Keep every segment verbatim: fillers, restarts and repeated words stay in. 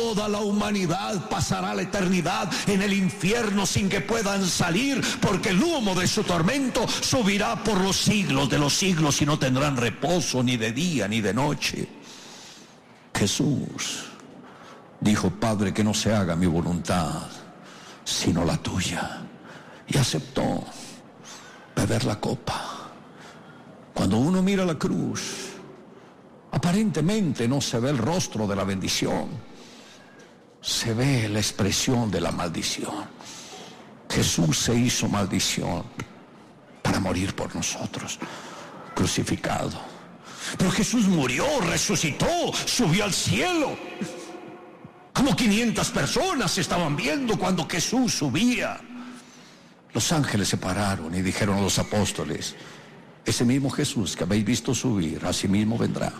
toda la humanidad pasará la eternidad en el infierno sin que puedan salir, porque el humo de su tormento subirá por los siglos de los siglos y no tendrán reposo ni de día ni de noche. Jesús dijo: Padre, que no se haga mi voluntad sino la tuya, y aceptó beber la copa. Cuando uno mira la cruz, aparentemente no se ve el rostro de la bendición, se ve la expresión de la maldición. Jesús se hizo maldición para morir por nosotros, crucificado. Pero Jesús murió, resucitó, subió al cielo. Como quinientas personas estaban viendo cuando Jesús subía. Los ángeles se pararon y dijeron a los apóstoles: ese mismo Jesús que habéis visto subir, así mismo vendrá.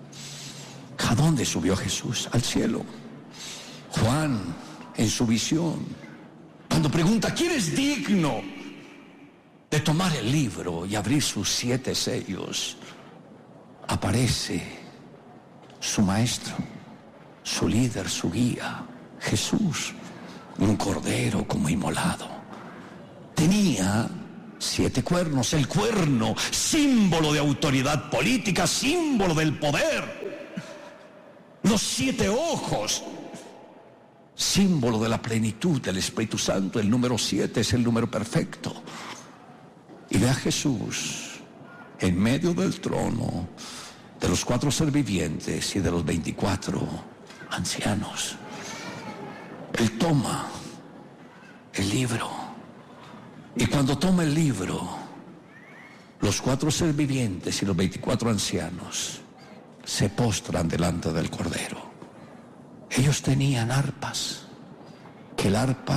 ¿A dónde subió Jesús? Al cielo. Juan, en su visión, cuando pregunta: ¿quién es digno de tomar el libro y abrir sus siete sellos? Aparece su maestro, su líder, su guía, Jesús, un cordero como inmolado. Tenía siete cuernos, el cuerno, símbolo de autoridad política, símbolo del poder. Los siete ojos, símbolo de la plenitud del Espíritu Santo. El número siete es el número perfecto. Y ve a Jesús en medio del trono de los cuatro seres vivientes y de los veinticuatro ancianos. Él toma el libro, y cuando toma el libro, los cuatro seres vivientes y los veinticuatro ancianos se postran delante del Cordero. Ellos tenían arpas, que el arpa